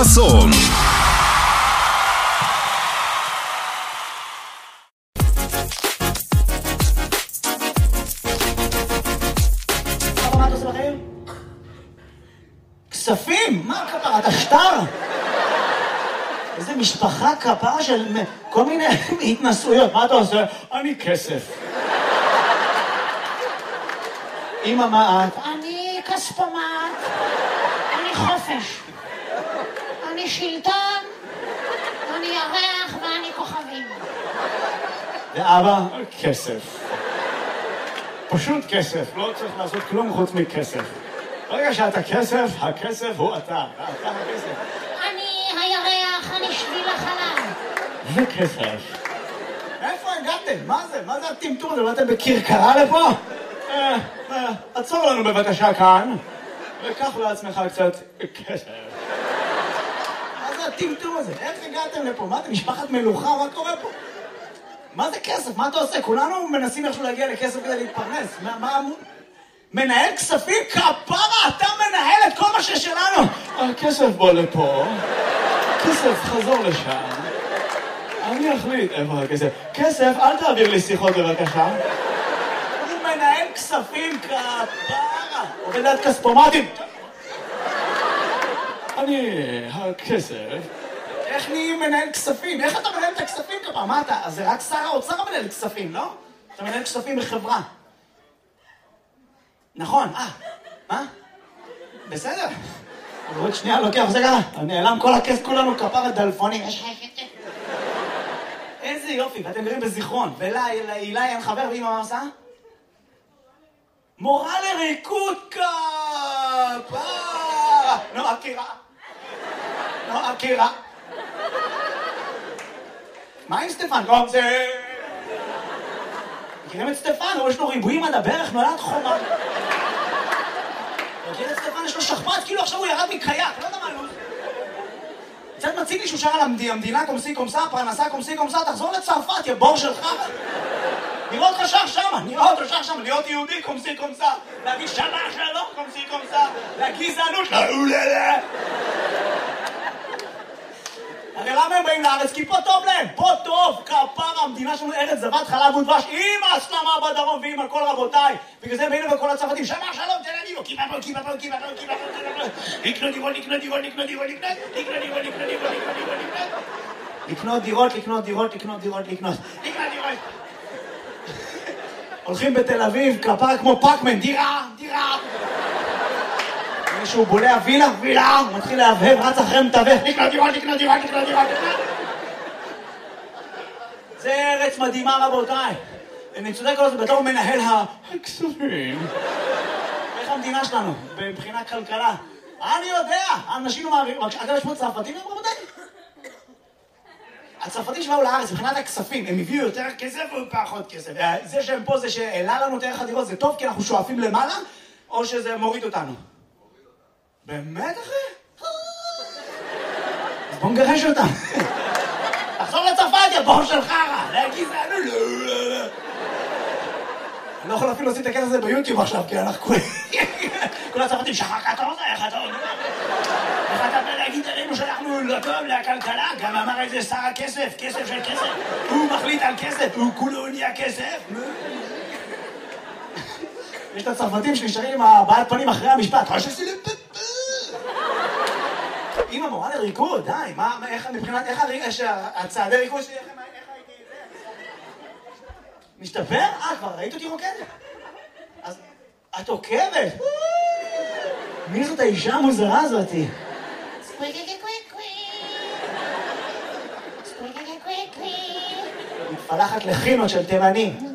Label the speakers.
Speaker 1: חסון.
Speaker 2: מה אתה עושה בחיים? כספים? מה כפרה? אתה שטר? איזה משפחה כפרה של כל מיני התנסויות. מה אתה עושה? אני כסף. אמא, מה את?
Speaker 3: אני כספומט, אני חופש, אני שלטון, אני ירח ואני כוכבים.
Speaker 2: ואבא? כסף. פשוט כסף, לא צריך לעשות כלום חוץ מכסף. ברגע שאתה כסף, הכסף הוא אתה הכסף.
Speaker 3: אני הירח, אני שביל החלל.
Speaker 2: זה כסף. איפה הגעתם? מה זה? מה זה הטמטום הזה? באתם בכרכרה לפה? עצור לנו בבקשה כאן, וקח לעצמך קצת כסף. מה זה הטמטום הזה? איך הגעתם לפה? מה אתם, משפחת מלוכה? מה קורה פה? מה זה כסף? מה אתה עושה? כולנו מנסים איכשהו להגיע לכסף כדי להתפרנס. מה אמור? מנהל כספים? כפרה, אתה מנהל את כל מה ששלנו. הכסף בוא לפה, כסף חזור לשם. אני אחליט איפה הכסף. כסף, אל תעביר לי שיחות בבקשה. הוא מנהל כספים, כפרה. עובד עד כספומטים. אני הכסף. איך נהיים מנהל כספים? איך אתה מנהל את הכספים כפרה? מה אתה? אז זה רק שר האוצר מנהל כספים, לא? אתה מנהל כספים בחברה. נכון, מה? בסדר. אבל עוד שנייה לוקח, זה ככה, נעלם כל הכסף, כולנו כפרה דלפונים. איזה יופי, ואתם גרים בזיכרון. ולהילה אין חבר, ואמא מה עושה? מורה לריקוד כפרה. נועה קירה. מה עם סטפן? לא, זה... מכירים את סטפן? יש לו ריבועים עד הברך, נולד חומה. מכיר את סטפן? יש לו שכפ"ץ, כאילו עכשיו הוא ירד מקייק, לא יודע מה, לא... קצת מציג לי שהוא שר על המדינה קומסי קומסה, פרנסה קומסי קומסה, תחזור לצרפת, יא בור שלך. נראה אותך שר שמה, להיות יהודי קומסי קומסה, להגיד שמה שלום קומסי קומסה, לגזענות, לאוללה. הרי למה הם באים לארץ? כי פה טוב להם, פה טוב, כפרה, המדינה שלנו ארץ זבת חלב ודבש, עם ההסלמה בדרום ועם הכל רבותיי. בגלל זה הם באים לכל הצרפתים, שמה שלום, תן לי לו, כיפה פה, לקנות דירות. הולכים בתל אביב, כפרה כמו פאקמן, דירה. מישהו בולע וילה, הוא מתחיל להבהב, רץ אחרי מתווך, לקנות דירות. זה ארץ מדהימה רבותיי. אני צודק על זה, בתור מנהל הכספים. איך המדינה שלנו, מבחינת כלכלה? אני יודע, אנשים לא מעבירים, אגב יש פה צרפתים רבותיי? הצרפתים שבאו לארץ, מבחינת הכספים, הם הביאו יותר כסף או פחות כסף? זה שהם פה, זה שהעלה לנו את ערך הדירות, זה טוב כי אנחנו שואפים למעלה, או שזה מוריד אותנו? באמת אחי? אז בוא נגרש אותם. תחזור לצרפת, יא בור של חרא. להגיד זה, אני לא יכול אפילו לשים את הכסף הזה ביוטיוב עכשיו, כי אנחנו כל הצרפתים, שחקת אותה, איך אתה אומר? איך אתה בא להגיד עלינו שאנחנו לא טוב לכלכלה? גם אמר איזה שר הכסף, כסף של כסף. הוא מחליט על כסף, הוא כולו נהיה כסף. יש את הצרפתים שנשארים עם הבעלת פנים אחרי המשפט. אמא מורה לריקוד, די, איך מבחינת, איך הצעדי ריקוד שלי, איך הייתי זה? משתפר? כבר ראית אותי רוקדת? אז את עוקבת? מי זאת האישה המוזרה הזאתי? מתפלחת לחינות של תימנים.